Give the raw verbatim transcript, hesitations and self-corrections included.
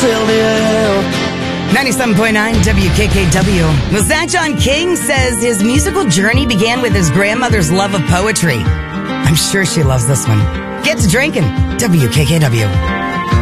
fill the air. ninety-seven point nine W K K W. Well, Zach John King says his musical journey began with his grandmother's love of poetry. I'm sure she loves this one. Get to drinking. W K K W.